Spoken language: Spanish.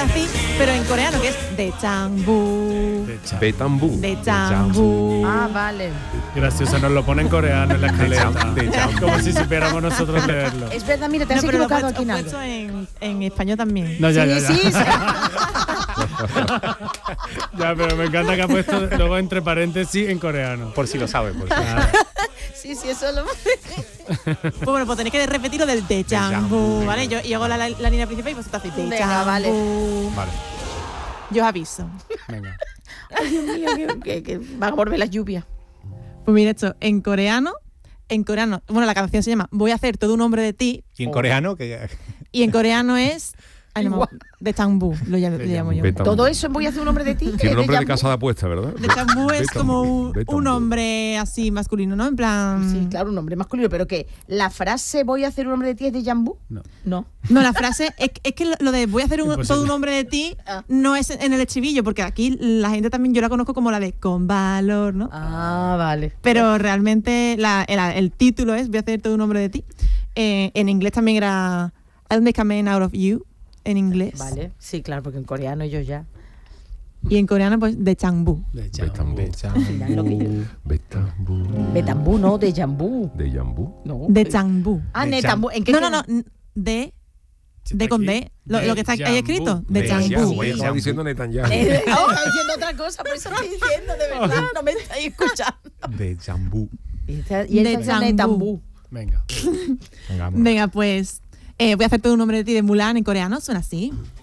así, pero en coreano, que es de Changbu. Betambú. De Changbu. Ah, vale. Gracioso, nos lo pone en coreano en la escaleta. De Changbu. Como si supiéramos nosotros leerlo. Es verdad, mira, te has pero lo he equivocado aquí en puesto algo. en español también. No, ya, Sí, sí. Ya, pero me encanta que ha puesto luego entre paréntesis en coreano. Por si lo sabes, por si Sí, eso lo... Pues bueno, pues tenéis que repetir lo del de Changbu, ¿vale? Yo hago la línea principal y vosotros hacéis de Venga, Changbu. vale. Vale. Yo os aviso. Venga. Ay, Dios mío, que van a volver las lluvias. Pues mira esto, en coreano, bueno, la canción se llama Voy a hacer todo un hombre de ti, ¿Y en coreano? Que y en coreano es de Changbu, lo llamo yo. Betambú. Todo eso voy a hacer un hombre de ti. Tiene nombre de Yambu. casa de apuesta, ¿verdad? De Changbu es como un Betambú. hombre así masculino, ¿no? En plan... Sí, claro, un hombre masculino, pero que la frase voy a hacer un hombre de ti es de Yambu. No. No. No, la frase es que lo de voy a hacer Imposible. todo un hombre de ti Ah. no es en el estribillo, porque aquí la gente también, yo la conozco como la de con valor, ¿no? Ah, vale. Pero realmente el título es voy a hacer todo un hombre de ti. En inglés también era I'll make a man out of you, en inglés. Vale, sí, claro, porque en coreano yo ya. Y en coreano pues de Changbu. De Betambú. Final lo que yo- Betambú. Betambú, no, de Yambu. De Yambú. No. De Changbu. Ah, De Netambú. ¿En qué No, queda? no, de Si de está con aquí, D, lo que está ahí Yambu. escrito, de De Changbu. Yambu. Estaba diciendo Netanyahu. Está diciendo otra cosa, por eso estoy diciendo, de verdad, no me estáis escuchando. De Jambú. Y De esta es Yambu. Netambú. Venga. Venga, vamos. Venga, pues voy a hacer todo un nombre de ti de Mulan en coreano, suena así.